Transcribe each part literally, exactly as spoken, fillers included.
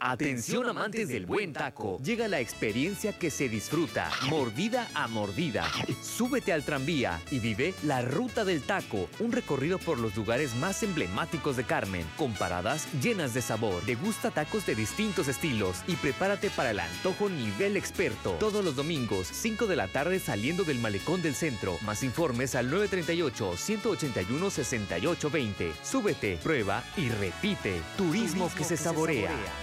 Atención amantes del buen taco. Llega la experiencia que se disfruta, mordida a mordida. Súbete al tranvía y vive la Ruta del Taco, un recorrido por los lugares más emblemáticos de Carmen, con paradas llenas de sabor. Degusta tacos de distintos estilos y prepárate para el antojo nivel experto. Todos los domingos, cinco de la tarde saliendo del Malecón del Centro. Más informes al nueve tres ocho, uno ocho uno, seis ocho dos cero. Súbete, prueba y repite. Turismo, Turismo que, se, que saborea. se saborea.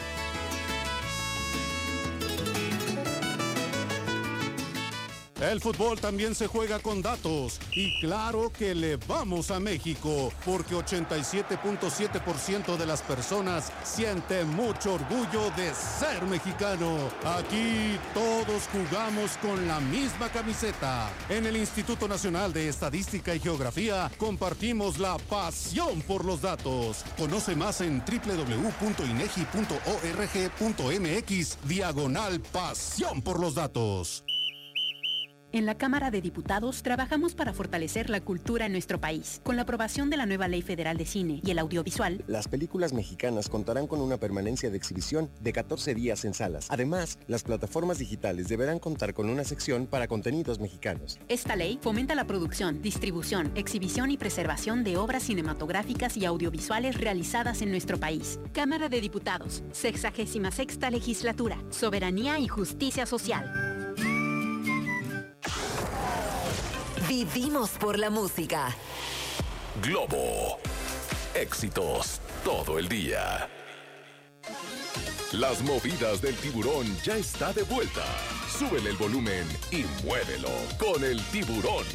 El fútbol también se juega con datos y claro que le vamos a México porque ochenta y siete punto siete por ciento de las personas siente mucho orgullo de ser mexicano. Aquí todos jugamos con la misma camiseta. En el Instituto Nacional de Estadística y Geografía compartimos la pasión por los datos. Conoce más en doble u doble u doble u punto inegi punto org punto mx diagonal pasión por los datos. En la Cámara de Diputados trabajamos para fortalecer la cultura en nuestro país. Con la aprobación de la nueva Ley Federal de Cine y el Audiovisual, las películas mexicanas contarán con una permanencia de exhibición de catorce días en salas. Además, las plataformas digitales deberán contar con una sección para contenidos mexicanos. Esta ley fomenta la producción, distribución, exhibición y preservación de obras cinematográficas y audiovisuales realizadas en nuestro país. Cámara de Diputados, sexagésima sexta Legislatura, Soberanía y Justicia Social. Vivimos por la música. Globo. Éxitos todo el día. Las movidas del tiburón ya está de vuelta. Súbele el volumen y muévelo con el tiburón.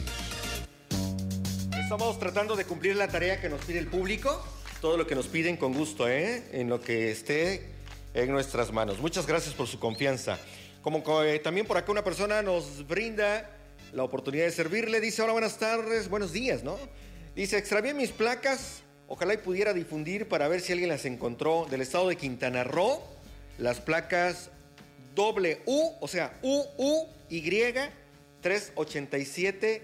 Estamos tratando de cumplir la tarea que nos pide el público. Todo lo que nos piden con gusto, ¿eh? En lo que esté en nuestras manos. Muchas gracias por su confianza. Como eh, también por acá una persona nos brinda la oportunidad de servirle. Dice, hola, buenas tardes, buenos días, ¿no? Dice, extravié mis placas, ojalá y pudiera difundir para ver si alguien las encontró, del estado de Quintana Roo, las placas W, o sea, U U Y trescientos ochenta y siete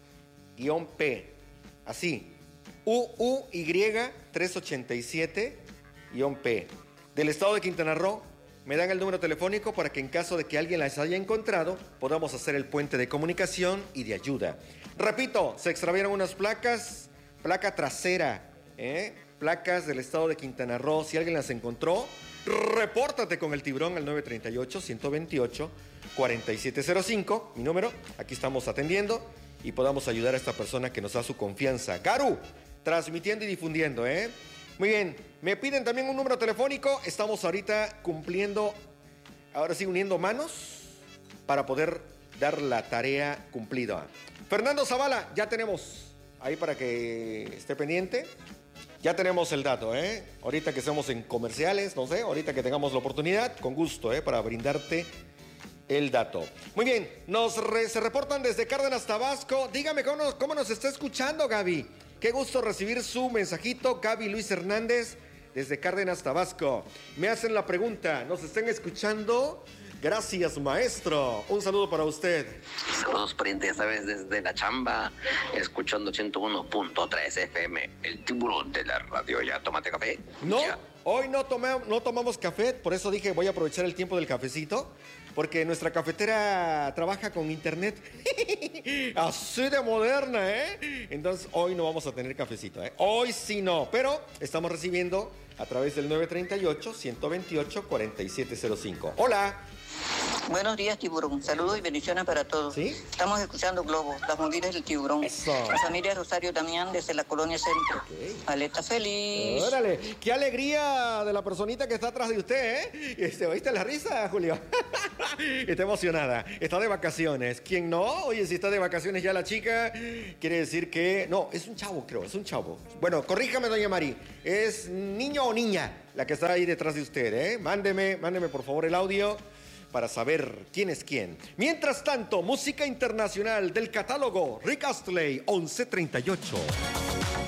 P, así, U U Y trescientos ochenta y siete P, del estado de Quintana Roo. Me dan el número telefónico para que en caso de que alguien las haya encontrado, podamos hacer el puente de comunicación y de ayuda. Repito, se extraviaron unas placas, placa trasera, ¿eh? placas del estado de Quintana Roo. Si alguien las encontró, repórtate con el tiburón al nueve tres ocho, uno dos ocho, cuatro siete cero cinco, mi número. Aquí estamos atendiendo y podamos ayudar a esta persona que nos da su confianza. Garu, transmitiendo y difundiendo, ¿eh? Muy bien, me piden también un número telefónico. Estamos ahorita cumpliendo, ahora sí, uniendo manos para poder dar la tarea cumplida. Fernando Zavala, ya tenemos, ahí para que esté pendiente, ya tenemos el dato, ¿eh? Ahorita que estemos en comerciales, no sé, ahorita que tengamos la oportunidad, con gusto, ¿eh? Para brindarte el dato. Muy bien, nos re, se reportan desde Cárdenas, Tabasco. Dígame cómo nos, cómo nos está escuchando, Gaby. Qué gusto recibir su mensajito, Gaby Luis Hernández, desde Cárdenas, Tabasco. Me hacen la pregunta, ¿nos están escuchando? Gracias, maestro. Un saludo para usted. Saludos, pariente, ya sabes, desde la chamba, escuchando ciento uno punto tres F M, el tiburón de la radio. ¿Ya tómate café? No, ¿Ya? Hoy no, tomé, no tomamos café, por eso dije voy a aprovechar el tiempo del cafecito, porque nuestra cafetera trabaja con internet. Así de moderna, ¿eh? Entonces hoy no vamos a tener cafecito, ¿eh? Hoy sí no, pero estamos recibiendo a través del nueve tres ocho, uno dos ocho, cuatro siete cero cinco. Hola. Buenos días, tiburón. Saludos y bendiciones para todos. ¿Sí? Estamos escuchando Globo, las movidas del tiburón. Eso. La familia Rosario Damián desde la Colonia Centro. Okay. Aleta feliz. Órale, qué alegría de la personita que está atrás de usted, ¿eh? Este, ¿oíste la risa, Julio? Está emocionada, está de vacaciones. ¿Quién no? Oye, si está de vacaciones ya la chica, quiere decir que... No, es un chavo, creo, es un chavo. Bueno, corríjame, doña Mari. ¿Es niño o niña la que está ahí detrás de usted, eh? Mándeme, mándeme por favor el audio para saber quién es quién. Mientras tanto, música internacional del catálogo Rick Astley, once treinta y ocho.